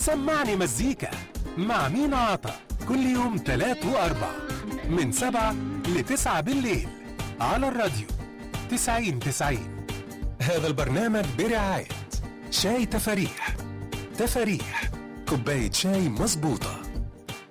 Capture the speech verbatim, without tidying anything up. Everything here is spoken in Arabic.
سمعني مزيكا مع مينا عطا كل يوم تلات وأربع من سبعة لتسعة بالليل على الراديو تسعين تسعين. هذا البرنامج برعاية شاي تفاريح. تفاريح كوباية شاي مظبوطة.